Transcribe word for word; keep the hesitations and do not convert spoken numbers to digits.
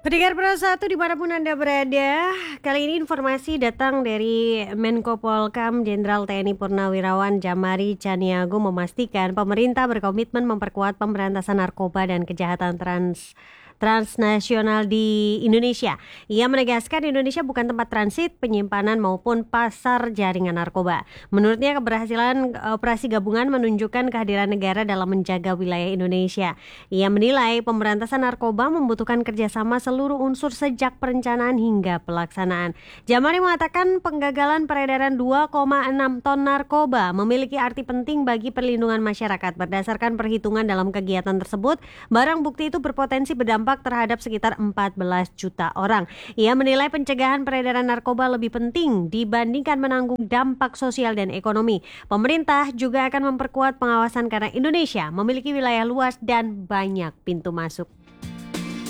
Pendengar Pro satu dimanapun Anda berada, kali ini informasi datang dari Menko Polkam Jenderal T N I Purnawirawan Djamari Tjaniago memastikan pemerintah berkomitmen memperkuat pemberantasan narkoba dan kejahatan trans transnasional di Indonesia. Ia menegaskan Indonesia bukan tempat transit, penyimpanan maupun pasar jaringan narkoba. Menurutnya keberhasilan operasi gabungan menunjukkan kehadiran negara dalam menjaga wilayah Indonesia. Ia menilai pemberantasan narkoba membutuhkan kerjasama seluruh unsur sejak perencanaan hingga pelaksanaan. Djamari mengatakan penggagalan peredaran dua koma enam ton narkoba memiliki arti penting bagi perlindungan masyarakat. Berdasarkan perhitungan dalam kegiatan tersebut, barang bukti itu berpotensi berdampak terhadap sekitar empat belas juta orang. Ia menilai pencegahan peredaran narkoba lebih penting dibandingkan menanggung dampak sosial dan ekonomi. Pemerintah juga akan memperkuat pengawasan karena Indonesia memiliki wilayah luas dan banyak pintu masuk.